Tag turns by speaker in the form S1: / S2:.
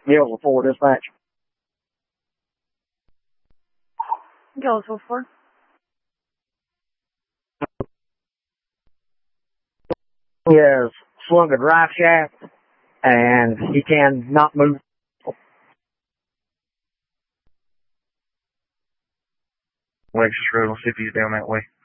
S1: Gales 4 dispatch.
S2: Gales 4.
S1: He has slung a drive shaft, and he can not move.
S3: Alexis Road, let's see if he's down that way.